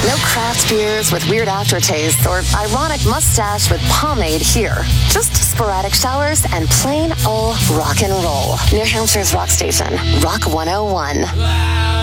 No craft beers with weird aftertastes or ironic mustache with pomade here. Just sporadic showers and plain old rock and roll. New Hampshire's rock station, Rock 101.